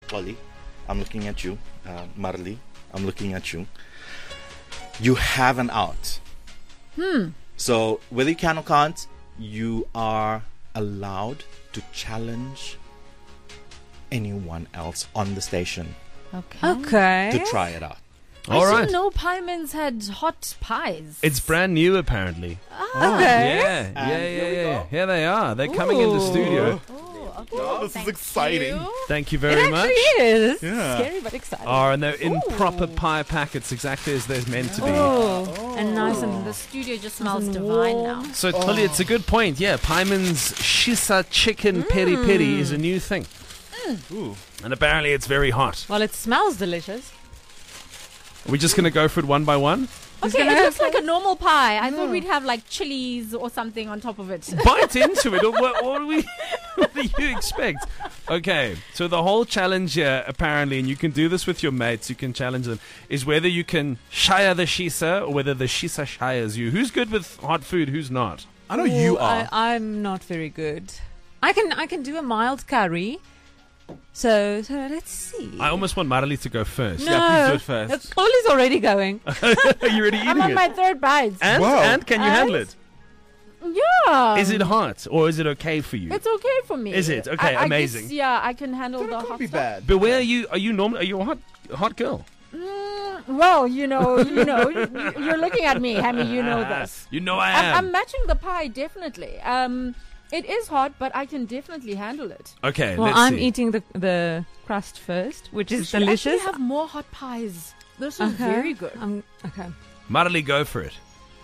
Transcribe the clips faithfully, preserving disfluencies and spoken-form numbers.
Ollie, I'm looking at you. Uh, Marley, I'm looking at you. You have an out. Hmm. So whether you can or can't, you are allowed to challenge anyone else on the station Okay. Okay. to try it out. All I right. didn't know Piemans had hot pies. It's brand new, apparently. Okay. Yeah, yeah, And yeah, here we yeah. go. Here they are. They're coming into Ooh. studio. Oh, okay. Oh, this is Thank exciting. you. Thank you It very much. actually is. Yeah. Scary but exciting. Oh, and they're in Ooh. proper pie packets, exactly as they're meant to be. Oh. And nice and The studio just smells and divine warm. now. So, Tully, it's a good point. Yeah, Pieman's Shisa chicken peri peri is a new thing. Ooh. And apparently it's very hot. Well, it smells delicious. Are we just going to go for it one by one? Okay, gonna it looks have like a normal pie. I thought we'd have like chilies or something on top of it. Bite into it. Or what, what, do we, what do you expect? Okay, so the whole challenge here, apparently, and you can do this with your mates, you can challenge them, is whether you can shire the shisa or whether the shisa shires you. Who's good with hot food, who's not? I know you Ooh, are. I, I'm not very good. I can I can do a mild curry. So so let's see. I almost want Marley to go first. no, Yeah, please do it first. the Chloe's already going. Are you already eating I'm on it? my third bite. and, Wow. and can you handle it? Yeah. Is it hot or is it okay for you? It's okay for me. Is it? Okay, I, I amazing. guess, yeah, I can handle It the could hot be stuff. bad. But where are you? Are you normal? Are you a hot hot girl? Mm, well, you know, you know, y- you're looking at me, Hammy. You know this. You know I am. I'm, I'm matching the pie definitely. Um, it is hot, but I can definitely handle it. okay, Well, let's I'm see. eating the the crust first, which is We delicious. actually have more hot pies. This is Okay. very good. Um, okay. Marley, go for it.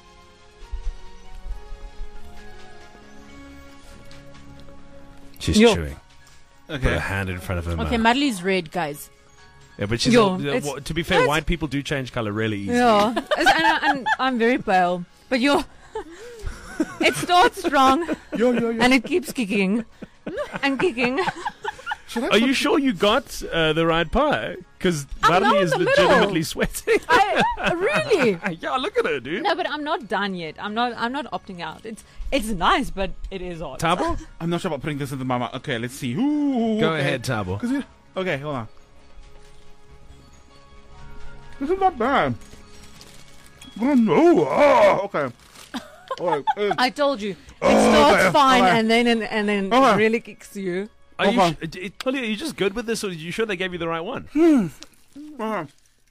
She's Yo. chewing. Put her Okay. hand in front of her Okay, mouth. Madly's red, guys. Yeah, but she's Yo, all, yeah, it's- wha- to be fair, it's- white people do change color really easily. Yeah, and, I- and I'm very pale, but you're. It starts strong Yo, yo, yo. and it keeps kicking and kicking. Should I Are you put- sure you got uh, the right pie? Because I'm Marley now in is the legitimately middle. sweating. I really. Yeah, look at her, dude. No, but I'm not done yet. I'm not. I'm not opting out. It's it's nice, but it is hot. Tabo? I'm not sure about putting this into my mouth. Okay, let's see. Ooh, Go okay. ahead, Tabo. 'Cause it- Okay, hold on. This is not bad. Oh, no. Oh, okay. All right. uh, I told you. It Oh, starts okay, fine okay. and then and, and then Okay. it really kicks you. Are you, Okay. sh- d- Tully, are you just good with this, or are you sure they gave you the right one? uh,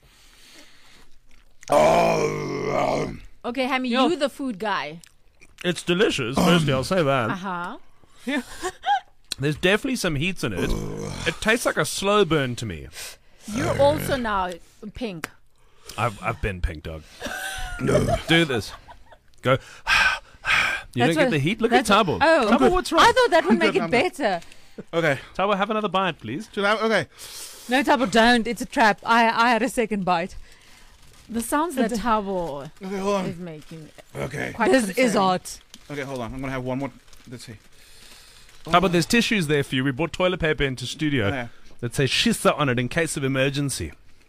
oh, Okay, Hammy, Yo. you the food guy. It's delicious. Firstly, I'll say Uh that. huh. There's definitely some heat in it. It tastes like a slow burn to me. You're also now pink. I've I've been pink dog. Do this. Go. You That's don't get what- the heat. Look at that's Tabo. what- oh. Tabo, what's wrong? I thought that would I'm make good, it I'm good. better. okay. Tabo, have another bite, please. Should I? Okay. No, Tabo, don't. It's a trap. I I had a second bite. The sounds that Tabo Okay, hold is on. making. Okay. Quite This is concerning. hot. Okay, hold on. I'm gonna have one more. Let's see. Tabo, there's tissues there for you. We brought toilet paper into studio Okay. that says shisa on it in case of emergency.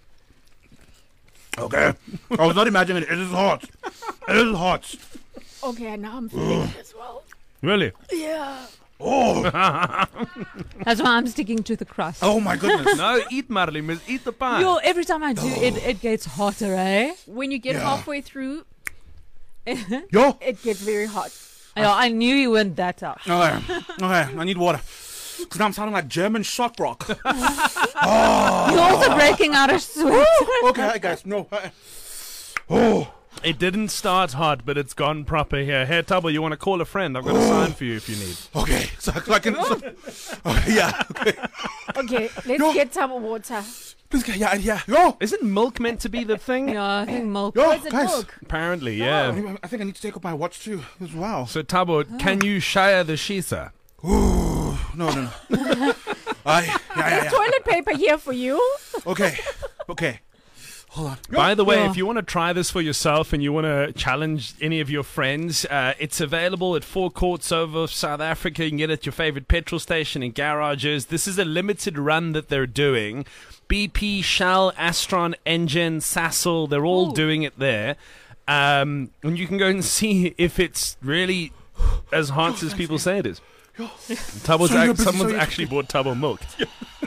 Okay. I was not imagining it. It is hot. It is hot. Okay, now I'm feeling it as well. Really? Yeah. Oh. That's why I'm sticking to the crust. Oh my goodness. No, eat Marley, miss. Eat the pie. Yo, every time I do it, it gets hotter, eh? When you get Yeah. halfway through, Yo. it gets very hot. Yo, I knew you weren't that tough. Okay. Okay. I need water. Because now I'm sounding like German shock rock. You're also breaking out of sweat. Okay, guys. No. uh, Oh. It didn't start hot, but it's gone proper here. Here, Tabo, you want to call a friend? I've got a sign for you if you need. Okay. So, so I can. So, okay, yeah. Okay. Okay, let's Yo. get some water. Please, get- yeah, yeah. Yo. Isn't milk meant to be the thing? Yeah, I think milk. Yo, Is it guys. milk? Apparently, yeah. I I think I need to take off my watch too as well. So, Tabo, can you shire the shisa? Ooh, no, no, no. I, yeah, yeah, yeah. Toilet paper here for you. Okay, okay. Hold on. By the way, Yeah. if you want to try this for yourself and you want to challenge any of your friends, uh, it's available at four courts over South Africa. You can get it at your favorite petrol station and garages. This is a limited run that they're doing. B P, Shell, Astron, Engen, Sasol, they're all Ooh. doing it there. Um, and you can go and see if it's really as hot as people say it is. Tubble's Sorry, ac- you're busy, someone's sorry. actually bought Tubble milk.